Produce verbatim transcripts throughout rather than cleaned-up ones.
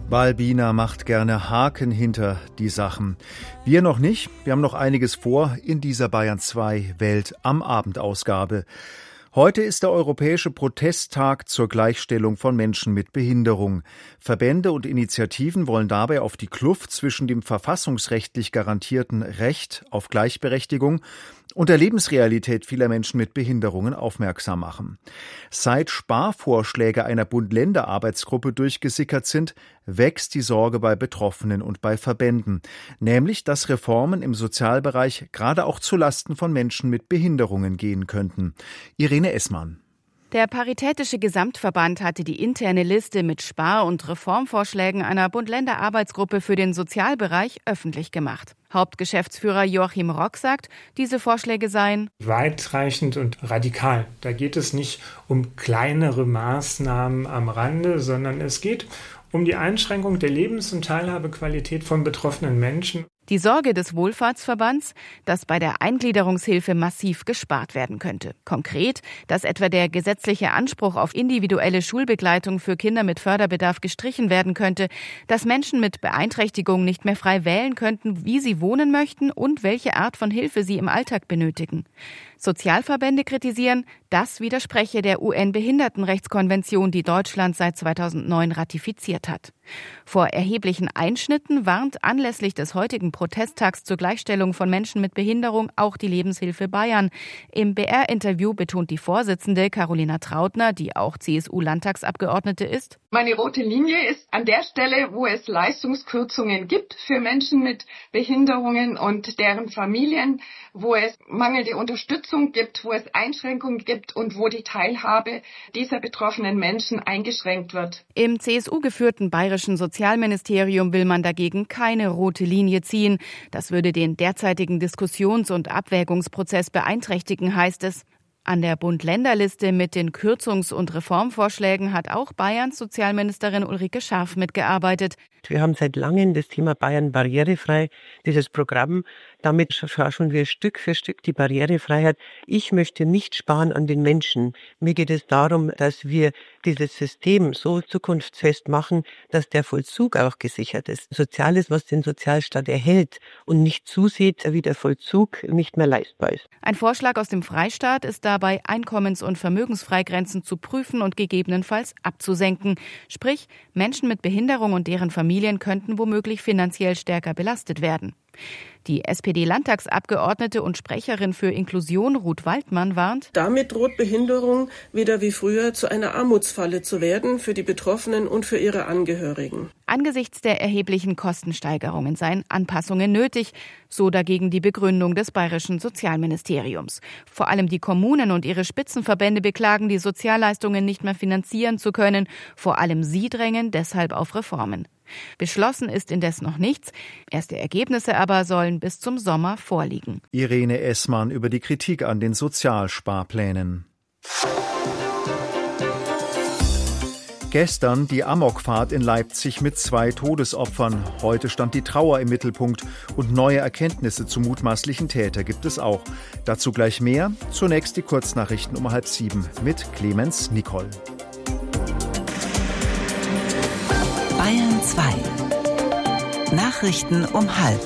Balbina macht gerne Haken hinter die Sachen. Wir noch nicht. Wir haben noch einiges vor in dieser Bayern zwei Welt am Abend-Ausgabe. Heute ist der Europäische Protesttag zur Gleichstellung von Menschen mit Behinderung. Verbände und Initiativen wollen dabei auf die Kluft zwischen dem verfassungsrechtlich garantierten Recht auf Gleichberechtigung und der Lebensrealität vieler Menschen mit Behinderungen aufmerksam machen. Seit Sparvorschläge einer Bund-Länder-Arbeitsgruppe durchgesickert sind, wächst die Sorge bei Betroffenen und bei Verbänden, nämlich dass Reformen im Sozialbereich gerade auch zulasten von Menschen mit Behinderungen gehen könnten. Irene Essmann. Der Paritätische Gesamtverband hatte die interne Liste mit Spar- und Reformvorschlägen einer Bund-Länder-Arbeitsgruppe für den Sozialbereich öffentlich gemacht. Hauptgeschäftsführer Joachim Rock sagt, diese Vorschläge seien weitreichend und radikal. Da geht es nicht um kleinere Maßnahmen am Rande, sondern es geht um die Einschränkung der Lebens- und Teilhabequalität von betroffenen Menschen. Die Sorge des Wohlfahrtsverbands, dass bei der Eingliederungshilfe massiv gespart werden könnte. Konkret, dass etwa der gesetzliche Anspruch auf individuelle Schulbegleitung für Kinder mit Förderbedarf gestrichen werden könnte, dass Menschen mit Beeinträchtigung nicht mehr frei wählen könnten, wie sie wohnen möchten und welche Art von Hilfe sie im Alltag benötigen. Sozialverbände kritisieren, das widerspreche der U N-Behindertenrechtskonvention, die Deutschland seit zweitausendneun ratifiziert hat. Vor erheblichen Einschnitten warnt anlässlich des heutigen Protesttags zur Gleichstellung von Menschen mit Behinderung auch die Lebenshilfe Bayern. Im B R-Interview betont die Vorsitzende Carolina Trautner, die auch C S U-Landtagsabgeordnete ist: Meine rote Linie ist an der Stelle, wo es Leistungskürzungen gibt für Menschen mit Behinderungen und deren Familien, wo es mangelnde Unterstützung gibt, wo es Einschränkungen gibt und wo die Teilhabe dieser betroffenen Menschen eingeschränkt wird. Im C S U-geführten bayerischen Sozialministerium will man dagegen keine rote Linie ziehen. Das würde den derzeitigen Diskussions- und Abwägungsprozess beeinträchtigen, heißt es. An der Bund-Länder-Liste mit den Kürzungs- und Reformvorschlägen hat auch Bayerns Sozialministerin Ulrike Scharf mitgearbeitet. Wir haben seit langem das Thema Bayern barrierefrei, dieses Programm. Damit forschen wir Stück für Stück die Barrierefreiheit. Ich möchte nicht sparen an den Menschen. Mir geht es darum, dass wir dieses System so zukunftsfest machen, dass der Vollzug auch gesichert ist. Soziales, was den Sozialstaat erhält und nicht zusieht, wie der Vollzug nicht mehr leistbar ist. Ein Vorschlag aus dem Freistaat ist dabei, Einkommens- und Vermögensfreigrenzen zu prüfen und gegebenenfalls abzusenken. Sprich, Menschen mit Behinderung und deren Familien könnten womöglich finanziell stärker belastet werden. Die S P D-Landtagsabgeordnete und Sprecherin für Inklusion Ruth Waldmann warnt: Damit droht Behinderung wieder wie früher zu einer Armutsfalle zu werden für die Betroffenen und für ihre Angehörigen. Angesichts der erheblichen Kostensteigerungen seien Anpassungen nötig, so dagegen die Begründung des bayerischen Sozialministeriums. Vor allem die Kommunen und ihre Spitzenverbände beklagen, die Sozialleistungen nicht mehr finanzieren zu können. Vor allem sie drängen deshalb auf Reformen. Beschlossen ist indes noch nichts. Erste Ergebnisse aber sollen bis zum Sommer vorliegen. Irene Essmann über die Kritik an den Sozialsparplänen. Gestern die Amokfahrt in Leipzig mit zwei Todesopfern. Heute stand die Trauer im Mittelpunkt und neue Erkenntnisse zu mutmaßlichen Täter gibt es auch. Dazu gleich mehr. Zunächst die Kurznachrichten um halb sieben mit Clemens Nicol. Bayern zwei. Nachrichten um halb.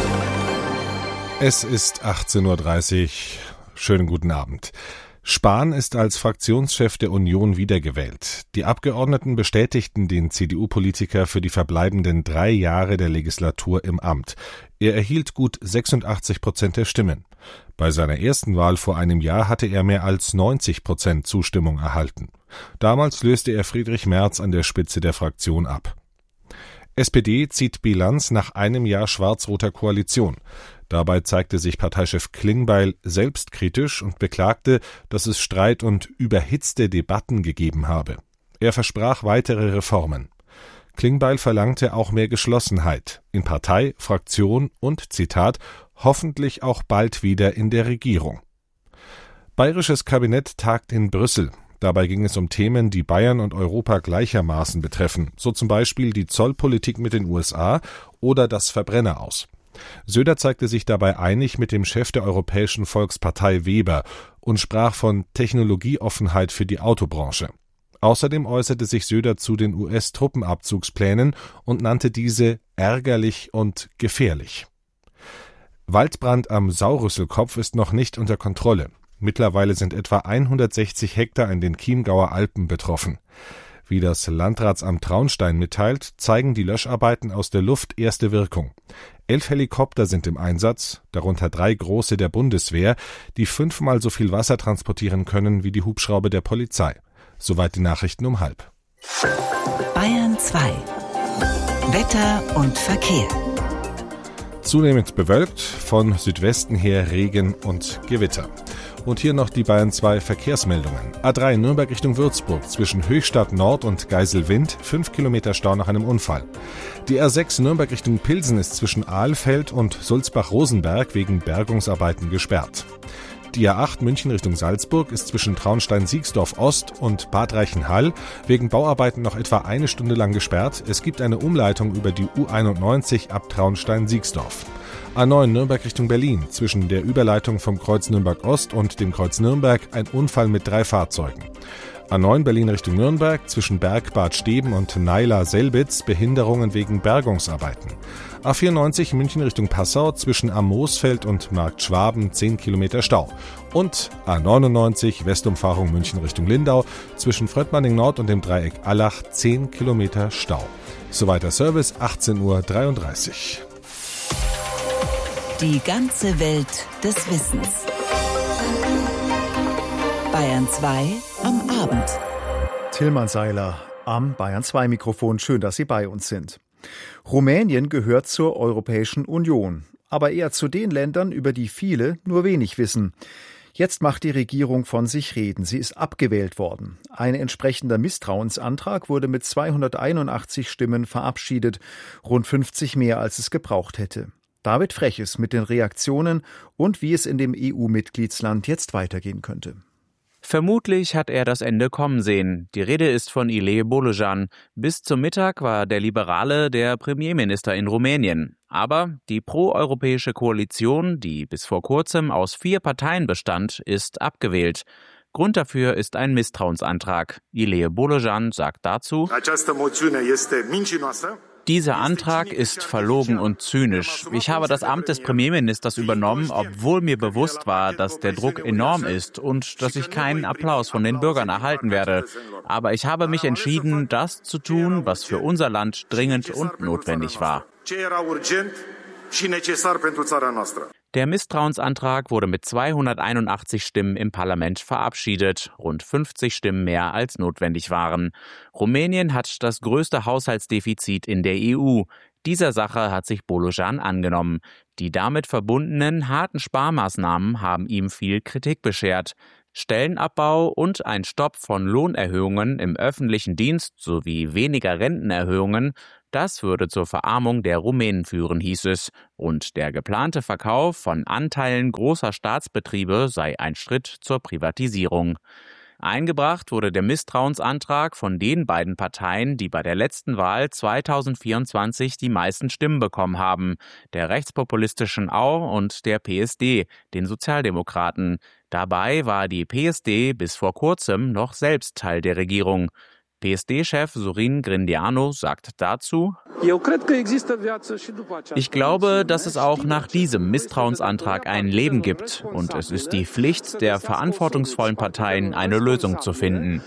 Es ist achtzehn Uhr dreißig. Schönen guten Abend. Spahn ist als Fraktionschef der Union wiedergewählt. Die Abgeordneten bestätigten den C D U-Politiker für die verbleibenden drei Jahre der Legislatur im Amt. Er erhielt gut sechsundachtzig Prozent der Stimmen. Bei seiner ersten Wahl vor einem Jahr hatte er mehr als neunzig Prozent Zustimmung erhalten. Damals löste er Friedrich Merz an der Spitze der Fraktion ab. S P D zieht Bilanz nach einem Jahr schwarz-roter Koalition. Dabei zeigte sich Parteichef Klingbeil selbstkritisch und beklagte, dass es Streit und überhitzte Debatten gegeben habe. Er versprach weitere Reformen. Klingbeil verlangte auch mehr Geschlossenheit in Partei, Fraktion und, Zitat, hoffentlich auch bald wieder in der Regierung. Bayerisches Kabinett tagt in Brüssel. Dabei ging es um Themen, die Bayern und Europa gleichermaßen betreffen, so zum Beispiel die Zollpolitik mit den U S A oder das Verbrenneraus. Söder zeigte sich dabei einig mit dem Chef der Europäischen Volkspartei Weber und sprach von Technologieoffenheit für die Autobranche. Außerdem äußerte sich Söder zu den U S-Truppenabzugsplänen und nannte diese ärgerlich und gefährlich. Waldbrand am Saurüsselkopf ist noch nicht unter Kontrolle. Mittlerweile sind etwa hundertsechzig Hektar in den Chiemgauer Alpen betroffen. Wie das Landratsamt Traunstein mitteilt, zeigen die Löscharbeiten aus der Luft erste Wirkung. Elf Helikopter sind im Einsatz, darunter drei große der Bundeswehr, die fünfmal so viel Wasser transportieren können wie die Hubschrauber der Polizei. Soweit die Nachrichten um halb. Bayern zwei. Wetter und Verkehr. Zunehmend bewölkt, von Südwesten her Regen und Gewitter. Und hier noch die Bayern zwei Verkehrsmeldungen. A drei Nürnberg Richtung Würzburg zwischen Höchstadt Nord und Geiselwind, fünf Kilometer Stau nach einem Unfall. Die A sechs Nürnberg Richtung Pilsen ist zwischen Ahlfeld und Sulzbach-Rosenberg wegen Bergungsarbeiten gesperrt. Die A acht München Richtung Salzburg ist zwischen Traunstein-Siegsdorf Ost und Bad Reichenhall wegen Bauarbeiten noch etwa eine Stunde lang gesperrt. Es gibt eine Umleitung über die U einundneunzig ab Traunstein-Siegsdorf. A neun Nürnberg Richtung Berlin, zwischen der Überleitung vom Kreuz Nürnberg Ost und dem Kreuz Nürnberg ein Unfall mit drei Fahrzeugen. A neun Berlin Richtung Nürnberg, zwischen Berg-Bad Steben und Naila-Selbitz Behinderungen wegen Bergungsarbeiten. A vierundneunzig München Richtung Passau, zwischen Am Moosfeld und Markt Schwaben zehn Kilometer Stau. Und A neunundneunzig Westumfahrung München Richtung Lindau, zwischen Fröttmanning Nord und dem Dreieck Allach zehn Kilometer Stau. Soweit der Service, achtzehn Uhr dreiunddreißig. Die ganze Welt des Wissens. Bayern zwei am Abend. Tilman Seiler am Bayern zwei Mikrofon. Schön, dass Sie bei uns sind. Rumänien gehört zur Europäischen Union, aber eher zu den Ländern, über die viele nur wenig wissen. Jetzt macht die Regierung von sich reden. Sie ist abgewählt worden. Ein entsprechender Misstrauensantrag wurde mit zweihunderteinundachtzig Stimmen verabschiedet, rund fünfzig mehr, als es gebraucht hätte. David Freches mit den Reaktionen und wie es in dem E U-Mitgliedsland jetzt weitergehen könnte. Vermutlich hat er das Ende kommen sehen. Die Rede ist von Ilie Bolojan. Bis zum Mittag war der Liberale der Premierminister in Rumänien. Aber die proeuropäische Koalition, die bis vor kurzem aus vier Parteien bestand, ist abgewählt. Grund dafür ist ein Misstrauensantrag. Ilie Bolojan sagt dazu: Dieser Antrag ist verlogen und zynisch. Ich habe das Amt des Premierministers übernommen, obwohl mir bewusst war, dass der Druck enorm ist und dass ich keinen Applaus von den Bürgern erhalten werde. Aber ich habe mich entschieden, das zu tun, was für unser Land dringend und notwendig war. Der Misstrauensantrag wurde mit zweihunderteinundachtzig Stimmen im Parlament verabschiedet, rund fünfzig Stimmen mehr als notwendig waren. Rumänien hat das größte Haushaltsdefizit in der E U. Dieser Sache hat sich Bolojan angenommen. Die damit verbundenen harten Sparmaßnahmen haben ihm viel Kritik beschert. Stellenabbau und ein Stopp von Lohnerhöhungen im öffentlichen Dienst sowie weniger Rentenerhöhungen, das würde zur Verarmung der Rumänen führen, hieß es. Und der geplante Verkauf von Anteilen großer Staatsbetriebe sei ein Schritt zur Privatisierung. Eingebracht wurde der Misstrauensantrag von den beiden Parteien, die bei der letzten Wahl zweitausendvierundzwanzig die meisten Stimmen bekommen haben, der rechtspopulistischen A U und der P S D, den Sozialdemokraten. Dabei war die P S D bis vor kurzem noch selbst Teil der Regierung. P S D-Chef Sorin Grindeanu sagt dazu: Ich glaube, dass es auch nach diesem Misstrauensantrag ein Leben gibt. Und es ist die Pflicht der verantwortungsvollen Parteien, eine Lösung zu finden.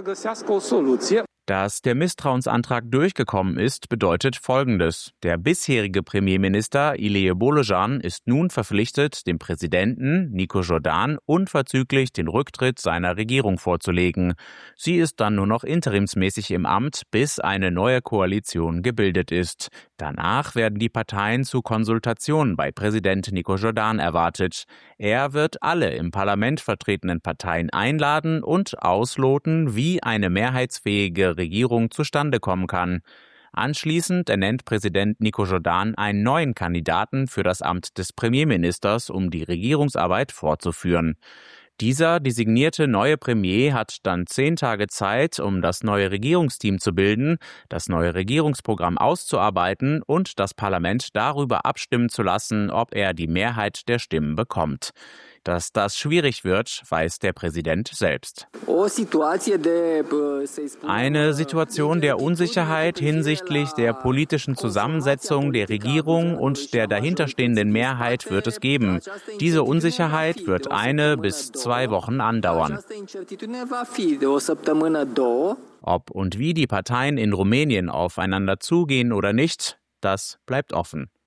Dass der Misstrauensantrag durchgekommen ist, bedeutet Folgendes. Der bisherige Premierminister Ilie Bolojan ist nun verpflichtet, dem Präsidenten Nico Jordan unverzüglich den Rücktritt seiner Regierung vorzulegen. Sie ist dann nur noch interimsmäßig im Amt, bis eine neue Koalition gebildet ist. Danach werden die Parteien zu Konsultationen bei Präsident Nico Jordan erwartet. Er wird alle im Parlament vertretenen Parteien einladen und ausloten, wie eine mehrheitsfähige Regierung zustande kommen kann. Anschließend ernennt Präsident Nico Jordan einen neuen Kandidaten für das Amt des Premierministers, um die Regierungsarbeit fortzuführen. Dieser designierte neue Premier hat dann zehn Tage Zeit, um das neue Regierungsteam zu bilden, das neue Regierungsprogramm auszuarbeiten und das Parlament darüber abstimmen zu lassen, ob er die Mehrheit der Stimmen bekommt. Dass das schwierig wird, weiß der Präsident selbst. Eine Situation der Unsicherheit hinsichtlich der politischen Zusammensetzung der Regierung und der dahinterstehenden Mehrheit wird es geben. Diese Unsicherheit wird eine bis zwei Wochen andauern. Ob und wie die Parteien in Rumänien aufeinander zugehen oder nicht, das bleibt offen.